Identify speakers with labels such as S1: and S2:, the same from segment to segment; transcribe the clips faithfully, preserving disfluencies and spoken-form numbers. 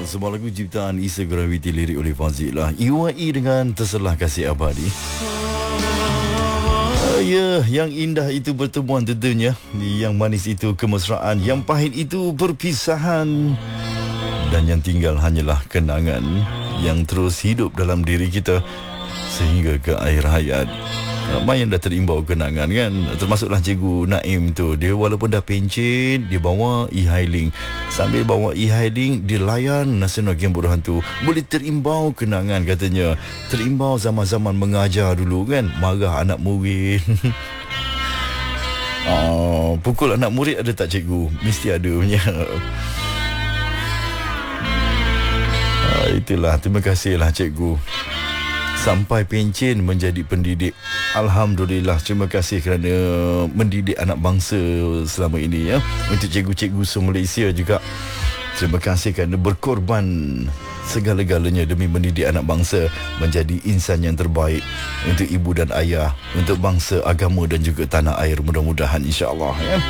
S1: sebuah lagu ciptaan Isa Gravity, lirik oleh Fazilah U A E dengan Terselah Kasih Abadi. Uh, ya, yang indah itu pertemuan tentunya, yang manis itu kemesraan, yang pahit itu perpisahan, dan yang tinggal hanyalah kenangan yang terus hidup dalam diri kita sehingga ke akhir hayat. Ramai yang dah terimbau kenangan kan, termasuklah Cikgu Naim tu. Dia walaupun dah pencen, dia bawa e-hailing. Sambil bawa e-hailing, dia layan Nasional Game Bodoh Hantu. Boleh terimbau kenangan katanya. Terimbau zaman-zaman mengajar dulu kan, marah anak murid. Oh, pukul anak murid ada tak cikgu? Mesti ada punya. Ah, itulah, terima kasihlah cikgu. Sampai pencen menjadi pendidik. Alhamdulillah, terima kasih kerana mendidik anak bangsa selama ini ya. Untuk cikgu-cikgu se-Malaysia juga, terima kasih kerana berkorban segala-galanya demi mendidik anak bangsa menjadi insan yang terbaik untuk ibu dan ayah, untuk bangsa, agama dan juga tanah air, mudah-mudahan insya-Allah ya.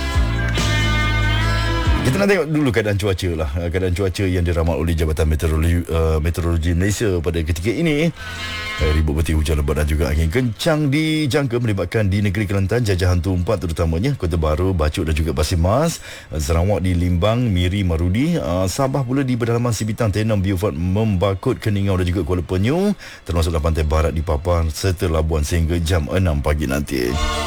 S1: Kita nak tengok dulu keadaan cuaca lah. Keadaan cuaca yang diramal oleh Jabatan Meteorologi, uh, Meteorologi Malaysia pada ketika ini. Uh, ribut bertiup hujan lebat dan juga angin kencang dijangka melibatkan di negeri Kelantan, Jajah Hantu empat terutamanya, Kota Baru, Bachuk dan juga Pasir Mas, uh, Sarawak di Limbang, Miri, Marudi, uh, Sabah pula di pedalaman Sibitang, Tenom, Beaufort, Membakut, Keningau dan juga Kuala Penyu, termasuklah pantai barat di Papar serta Labuan sehingga jam enam pagi nanti.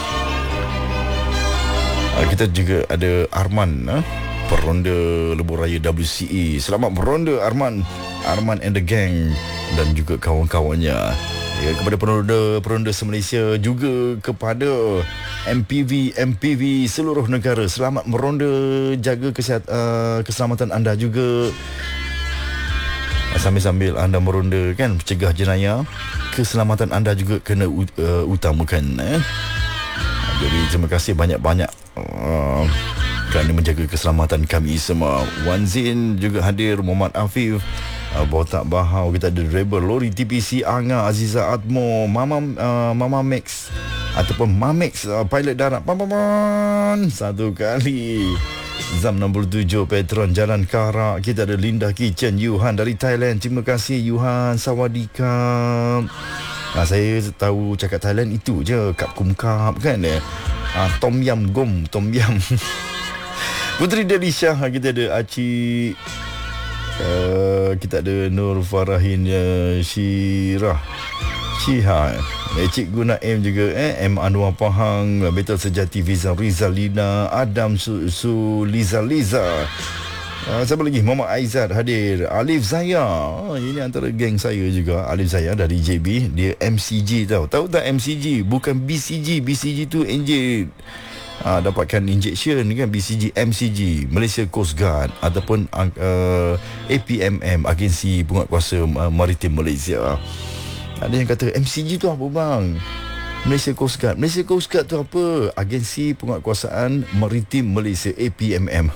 S1: Uh, kita juga ada Arman, uh, Peronda Lebuh Raya W C E. Selamat beronda Arman, Arman and the gang dan juga kawan-kawannya. Ya, kepada peronda-peronda se-Malaysia, juga kepada M P V M P V seluruh negara, selamat meronda, jaga kesihat, uh, keselamatan anda juga. Sambil-sambil anda meronda kan, mencegah jenayah, keselamatan anda juga kena uh, utamakan eh. Jadi terima kasih banyak-banyak uh, kerana menjaga keselamatan kami semua. Wan Zin juga hadir, Muhammad Afif, uh, Botak Bahau, kita ada driver lori T P C Anga, Aziza Atmo, Mama uh, Mama Max ataupun Mamex, uh, pilot darat pampaman satu kali. Zam enam puluh tujuh Petron Jalan Karak, kita ada Linda Kitchen, Yuhan dari Thailand. Terima kasih Yuhan, sawadikap. Nah, saya tahu cakap Thailand itu je, kap kum kap kan eh. Ah, tom yam gom, tom yam. Puteri Delisha, kita ada Aci, uh, kita ada Nur Farahin, uh, Syirah Syiha, eh, Cikgu Naim juga, eh, M Anwar Pahang, Betul Sejati, Vizal Rizalina, Adam Su, Su Liza Liza. Uh, siapa lagi? Muhammad Aizat hadir. Alif Zaya, oh, ini antara geng saya juga. Alif Zaya dari J B, dia M C G tau. Tahu tak M C G? Bukan B C G. B C G tu enjin. Uh, dapatkan injection kan, B C G, M C G, Malaysia Coast Guard ataupun uh, A P M M, Agensi Penguatkuasa uh, Maritim Malaysia. Ada yang kata M C G tu apa bang? Malaysia Coast Guard. Malaysia Coast Guard tu apa? Agensi Penguatkuasaan Maritim Malaysia, A P M M.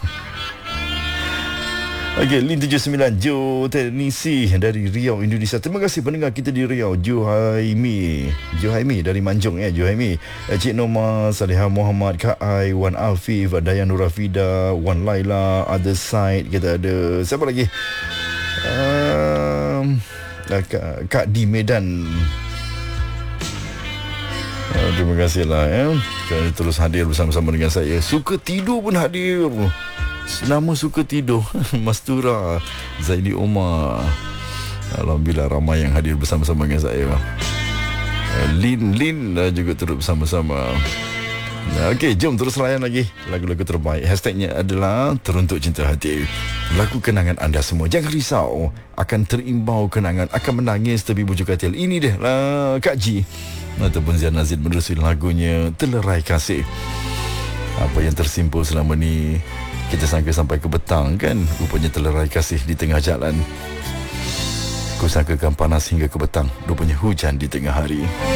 S1: Okey, Lin tujuh sembilan Jo Teknisi dari Riau, Indonesia. Terima kasih pendengar kita di Riau. Johaimi, Johaimi dari Manjung ya, Johaimi. Cik Noma, Salihah Muhammad, Kak Ai, Wan Alfif, Dayan Nurafida, Wan Laila, Other Side. Kita ada siapa lagi? Um, Kak, Kak di Medan. Uh, terima kasihlah ya, kerana terus hadir bersama-sama dengan saya. Suka tidur pun hadir. Nama suka tidur Mastura Zaini Omar. Alhamdulillah ramai yang hadir bersama-sama dengan saya. Lin Lin juga turut bersama-sama. Okey, jom terus layan lagi lagu-lagu terbaik. Hashtagnya adalah Teruntuk Cinta Hati. Lagu kenangan anda semua. Jangan risau, akan terimbau kenangan, akan menangis tapi bujuk katil. Ini dia lah Kak Ji ataupun Zian Nazid menerusi lagunya Telerai Kasih. Apa yang tersimpul selama ni kita sangka sampai ke petang kan, rupanya telerai kasih di tengah jalan. Ku sangkakan panas hingga ke petang, rupanya hujan di tengah hari.